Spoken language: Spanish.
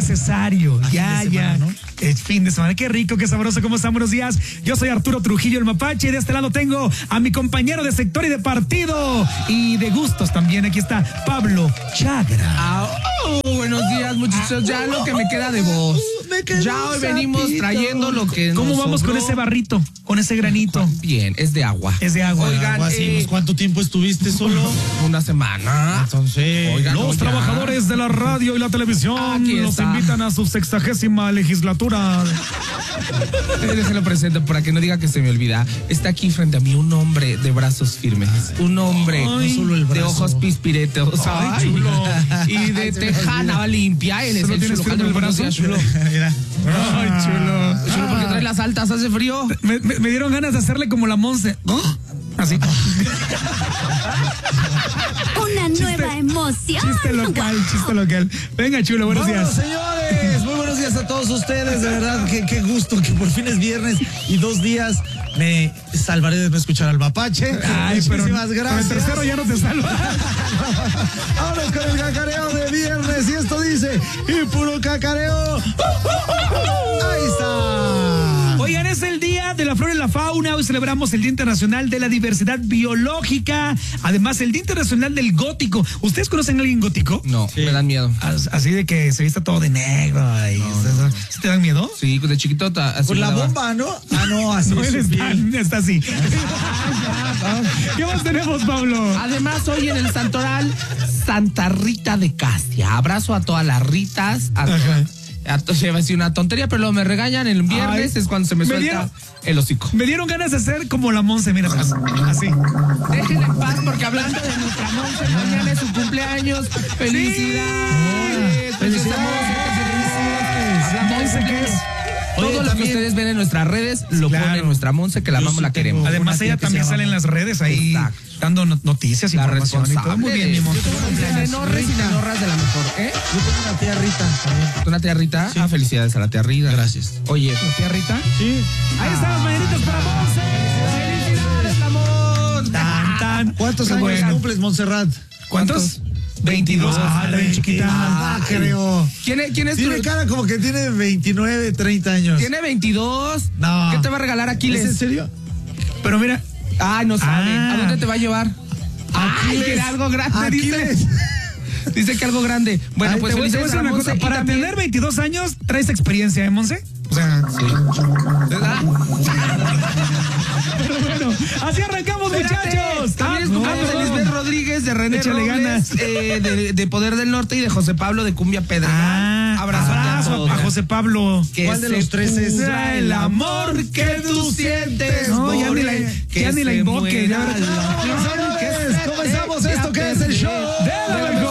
necesario. Ya. ¿no? Es fin de semana. Qué rico, qué sabroso. ¿Cómo están? Buenos días. Yo soy Arturo Trujillo, el Mapache. Y de este lado tengo a mi compañero de sector y de partido. Y de gustos también. Aquí está Pablo Chagra. Buenos días, muchachos. Ya lo que me queda de voz. Ya hoy venimos trayendo lo que ¿Cómo nos vamos sobró? con ese barrito? Con ese granito. Bien, es de agua. Es de agua. Oigan, ¿Cuánto tiempo estuviste solo? una semana. Entonces, Oigan, Los trabajadores de la radio y la televisión Aquí los está. invitan a su 60ª legislatura. Déjenlo presente para que no diga que se me olvida. Está aquí frente a mí un hombre de brazos firmes. Un hombre Ay, no solo el de brazo. ojos pispiretos. Ay, chulo. Y de tejana limpia. Él es ¿Solo el tienes chulo. firme el Buenos brazo? días, chulo. Mira. Ay, chulo. Chulo, porque trae las altas, hace frío. Me dieron ganas de hacerle como la Monse. Así. Una nueva emoción. Chiste local. Venga, chulo, buenos Vámonos, días. señores. Muy buenos días a todos ustedes. De verdad, qué gusto que por fin es viernes y 2 días me salvaré de no escuchar al Mapache. Ay, pero muchísimas gracias. el tercero ya no te salva. Ahora con el cacareo de viernes y esto dice, y puro cacareo. Ahí está. Oigan, es el Día de la Flora y la Fauna. Hoy celebramos el Día Internacional de la Diversidad Biológica. Además, el Día Internacional del Gótico. ¿Ustedes conocen a alguien gótico? No, Sí. me dan miedo. Así de que se vista todo de negro. ¿Sí te dan miedo? Sí, de chiquito. Así Por me la daba. bomba, ¿no? Ah, no, así No, es él su piel. está así. ¿Qué más tenemos, Pablo? Además, hoy en el Santoral, Santa Rita de Castia. Abrazo a todas las Ritas. Se va a decir una tontería, pero luego me regañan el viernes, Ay, es cuando se me me suelta dieron- el hocico. Me dieron ganas de ser como la Monse, mira, así. Déjenla en paz, porque hablando de nuestra Monse, mañana es su cumpleaños. ¡Felicidades! Monse, ¿qué es? Todo Oye, lo que también- ustedes ven en nuestras redes lo Claro. pone nuestra Monse, que la Yo amamos, sí la tengo- queremos. Además, Una ella tía que también se sale en llama- las redes ahí Exacto. dando noticias, La información y todo. responsable. Muy bien, mi Monse. Sin enorres, sin enorras de la mejor, ¿eh? Yo tengo una tía Rita también. ¿Una tía Rita? Ah, felicidades a la tía Rita. Gracias. Oye, ¿Tía Rita? Sí. Ahí están las mañanitas para Monse. ¡felicidades, Ramón! Tan. ¿Cuántos Qué años bueno. cumples, Montserrat? ¿Cuántos? 22. Ah, la bien chiquita. Ah, creo. ¿Quién es Tiene tu- cara como que tiene 29, 30 años. Tiene 22. No. ¿Qué te va a regalar ¿Es Aquiles? en serio? Pero mira, Ay, no sabe. Ah. ¿A dónde te va a llevar? Ay, Aquiles. que era algo grande, dice. Aquiles. Dice que algo grande. Bueno, ay, pues te voy a felicidades decir a la una Monse. cosa. Y Para también- tener 22 años, traes experiencia, ¿eh, Monse? O sea, ¿Verdad? pero bueno, así arrancamos, muchachos. También escuchamos a Lisbeth Rodríguez, de René Échale Robles, ganas. de Poder del Norte y de José Pablo de Cumbia Pedregal. Abrazo a todos. a José Pablo. Que ¿Cuál de se los tres es? pudra el amor que tú sientes. No, ya por ni la- él, ya ni la se invoque, muera ya. el amor. Comenzamos esto que es el show de la